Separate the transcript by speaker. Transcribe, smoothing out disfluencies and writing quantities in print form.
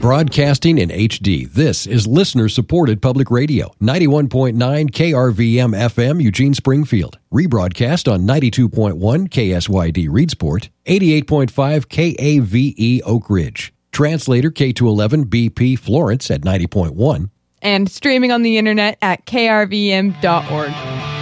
Speaker 1: Broadcasting in HD, this is listener-supported public radio, 91.9 KRVM FM, Eugene Springfield. Rebroadcast on 92.1 KSYD Reedsport, 88.5 KAVE Oak Ridge. Translator K211 BP Florence at 90.1.
Speaker 2: And streaming on the internet at krvm.org.